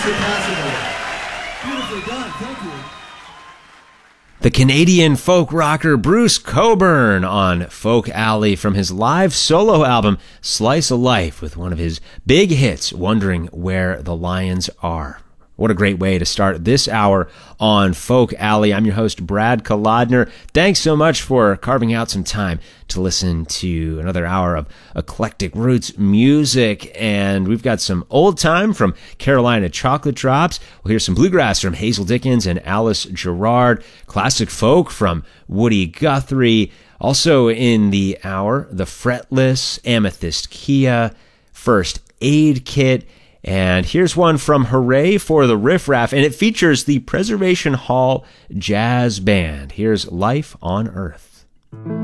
unsurpassable. Beautifully done. Thank you. The Canadian folk rocker Bruce Cockburn on Folk Alley from his live solo album Slice of Life with one of his big hits, Wondering Where the Lions Are. What a great way to start this hour on Folk Alley. I'm your host, Brad Kolodner. Thanks so much for carving out some time to listen to another hour of eclectic roots music. And we've got some old time from Carolina Chocolate Drops. We'll hear some bluegrass from Hazel Dickens and Alice Gerrard, classic folk from Woody Guthrie. Also in the hour, The Fretless, Amethyst Kia, First Aid Kit. And here's one from Hooray for the Riff Raff, and it features the Preservation Hall Jazz Band. Here's Life on Earth.